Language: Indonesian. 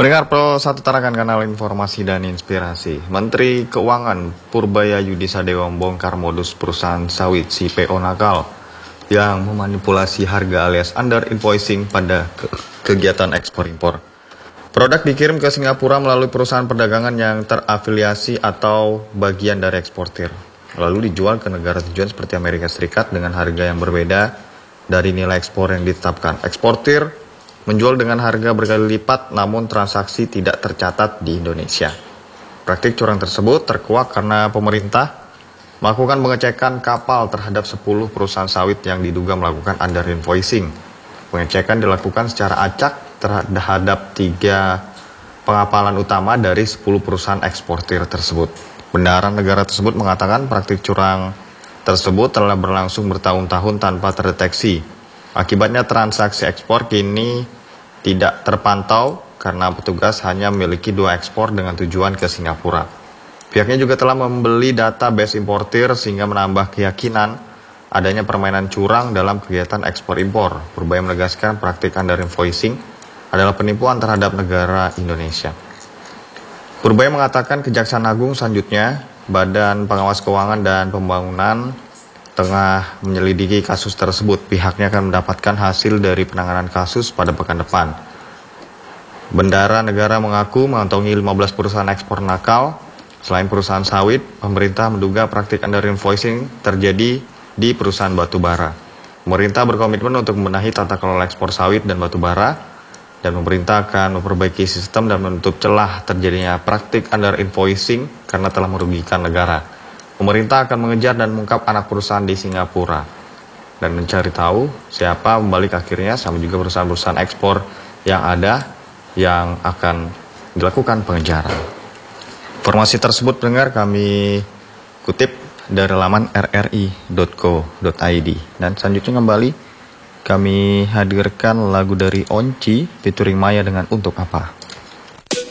Pendengar Pro 1 tarakan kanal informasi dan inspirasi. Menteri Keuangan Purbayayudi Sadewa membongkar modus perusahaan sawit CPO nakal yang memanipulasi harga alias under invoicing pada kegiatan ekspor impor. Produk dikirim ke Singapura melalui perusahaan perdagangan yang terafiliasi atau bagian dari eksportir, lalu dijual ke negara tujuan seperti Amerika Serikat dengan harga yang berbeda dari nilai ekspor yang ditetapkan. Eksportir menjual dengan harga berkali lipat namun transaksi tidak tercatat di Indonesia. Praktik curang tersebut terkuak karena pemerintah melakukan pengecekan kapal terhadap 10 perusahaan sawit yang diduga melakukan under invoicing. Pengecekan dilakukan secara acak terhadap 3 pengapalan utama dari 10 perusahaan eksportir tersebut. Bendaharaan negara tersebut mengatakan praktik curang tersebut telah berlangsung bertahun-tahun tanpa terdeteksi. Akibatnya transaksi ekspor kini tidak terpantau karena petugas hanya memiliki 2 ekspor dengan tujuan ke Singapura. Pihaknya juga telah membeli database importir sehingga menambah keyakinan adanya permainan curang dalam kegiatan ekspor impor. Purbaya menegaskan praktik under invoicing adalah penipuan terhadap negara Indonesia. Purbaya mengatakan Kejaksaan Agung selanjutnya, Badan Pengawas Keuangan dan Pembangunan tengah menyelidiki kasus tersebut. Pihaknya akan mendapatkan hasil dari penanganan kasus pada pekan depan. Bendahara negara mengaku mengantongi 15 perusahaan ekspor nakal. Selain perusahaan sawit, pemerintah menduga praktik under invoicing terjadi di perusahaan batubara. Pemerintah berkomitmen untuk membenahi tata kelola ekspor sawit dan batubara, dan pemerintah akan memperbaiki sistem dan menutup celah terjadinya praktik under invoicing karena telah merugikan negara. Pemerintah akan mengejar dan mengungkap anak perusahaan di Singapura dan mencari tahu siapa pembalik akhirnya, sama juga perusahaan-perusahaan ekspor yang ada yang akan dilakukan pengejaran. Informasi tersebut pendengar kami kutip dari laman rri.co.id. Dan selanjutnya kembali kami hadirkan lagu dari Onci featuring Maya dengan Untuk Apa.